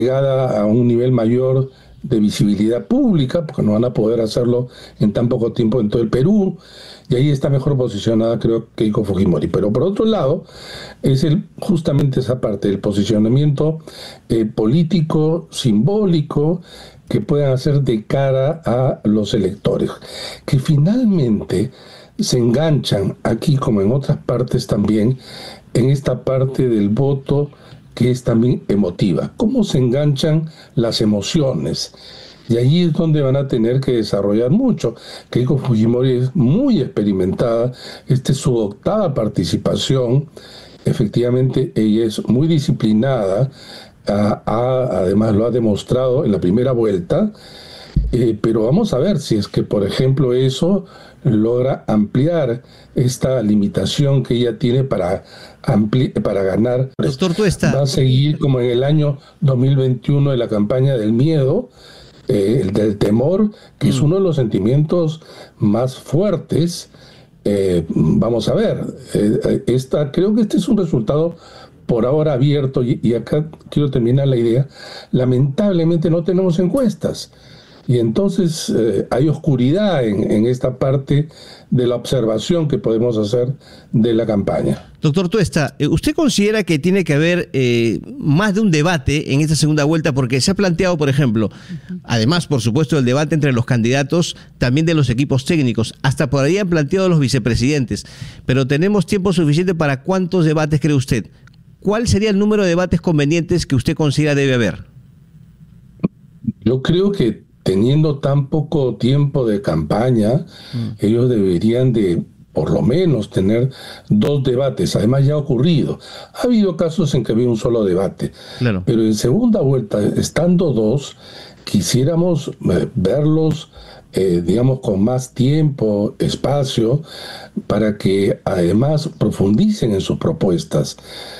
llegada a un nivel mayor de visibilidad pública, porque no van a poder hacerlo en tan poco tiempo en todo el Perú, y ahí está mejor posicionada, creo, Keiko Fujimori. Pero por otro lado, es justamente esa parte del posicionamiento político, simbólico, que puedan hacer de cara a los electores, que finalmente se enganchan aquí, como en otras partes también, en esta parte del voto que es también emotiva. ¿Cómo se enganchan las emociones? Y ahí es donde van a tener que desarrollar mucho. Keiko Fujimori es muy experimentada, esta es su 8ª participación, efectivamente ella es muy disciplinada, además lo ha demostrado en la primera vuelta, pero vamos a ver si es que, por ejemplo, eso logra ampliar esta limitación que ella tiene para ganar. Doctor Tuesta. Va a seguir como en el año 2021 de la campaña del miedo, el del temor, que es uno de los sentimientos más fuertes. Vamos a ver, creo que este es un resultado por ahora abierto, y acá quiero terminar la idea. Lamentablemente no tenemos encuestas. Y entonces hay oscuridad en esta parte de la observación que podemos hacer de la campaña. Doctor Tuesta, ¿usted considera que tiene que haber más de un debate en esta segunda vuelta? Porque se ha planteado, por ejemplo, además, por supuesto, el debate entre los candidatos, también de los equipos técnicos, hasta por ahí han planteado los vicepresidentes, pero ¿tenemos tiempo suficiente para cuántos debates cree usted? ¿Cuál sería el número de debates convenientes que usted considera debe haber? Yo creo que teniendo tan poco tiempo de campaña, ellos deberían de por lo menos tener 2 debates. Además ya ha ocurrido. Ha habido casos en que había un solo debate. Claro. Pero en segunda vuelta, estando 2, quisiéramos verlos, digamos, con más tiempo, espacio, para que además profundicen en sus propuestas.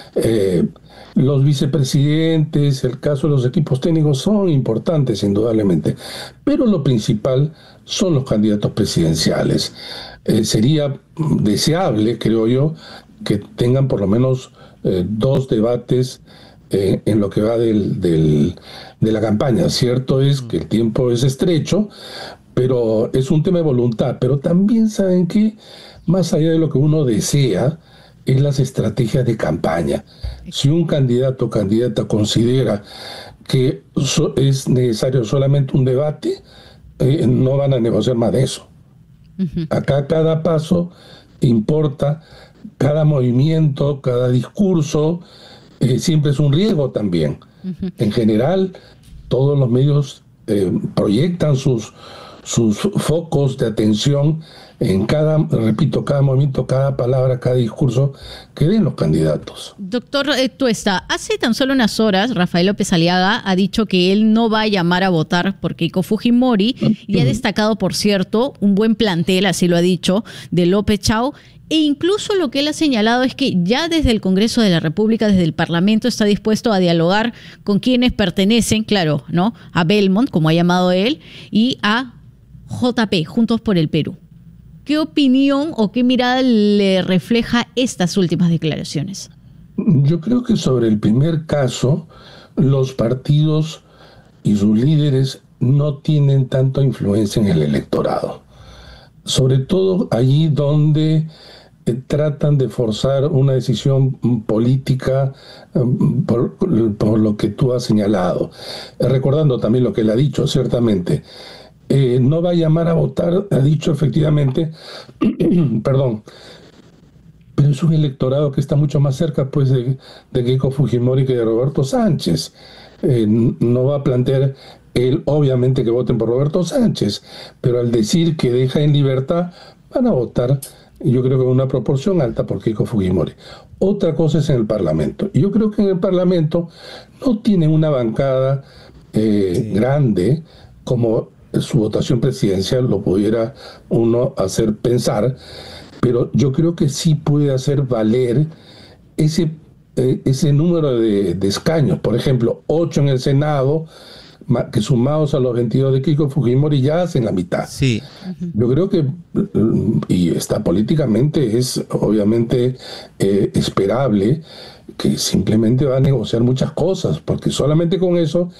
Los vicepresidentes, el caso de los equipos técnicos son importantes indudablemente, pero lo principal son los candidatos presidenciales. Sería deseable, creo yo, que tengan por lo menos 2 debates en lo que va de la campaña. Cierto es que el tiempo es estrecho, pero es un tema de voluntad. Pero también saben que, más allá de lo que uno desea, es las estrategias de campaña. Si un candidato o candidata considera que es necesario solamente un debate, no van a negociar más de eso. Acá cada paso importa, cada movimiento, cada discurso, siempre es un riesgo también. En general, todos los medios proyectan sus focos de atención en cada movimiento, cada palabra, cada discurso que den los candidatos. Doctor Tuesta, hace tan solo unas horas Rafael López Aliaga ha dicho que él no va a llamar a votar por Keiko Fujimori y ha destacado, por cierto, un buen plantel, así lo ha dicho, de López Chau. E incluso lo que él ha señalado es que ya desde el Congreso de la República, desde el Parlamento, está dispuesto a dialogar con quienes pertenecen, claro, ¿no?, a Belmont, como ha llamado él, y a JP, Juntos por el Perú. ¿Qué opinión o qué mirada le refleja estas últimas declaraciones? Yo creo que sobre el primer caso, los partidos y sus líderes no tienen tanta influencia en el electorado. Sobre todo allí donde tratan de forzar una decisión política por lo que tú has señalado. Recordando también lo que él ha dicho, ciertamente. No va a llamar a votar, ha dicho efectivamente, perdón, pero es un electorado que está mucho más cerca, pues, de Keiko Fujimori que de Roberto Sánchez. No va a plantear él, obviamente, que voten por Roberto Sánchez, pero al decir que deja en libertad, van a votar, yo creo que en una proporción alta, por Keiko Fujimori. Otra cosa es en el Parlamento. Yo creo que en el Parlamento no tienen una bancada grande como su votación presidencial lo pudiera uno hacer pensar, pero yo creo que sí puede hacer valer ese número de escaños. Por ejemplo, 8 en el Senado, que sumados a los 22 de Keiko Fujimori ya hacen la mitad. Sí. Yo creo que, y está políticamente, es obviamente esperable que simplemente va a negociar muchas cosas, porque solamente con eso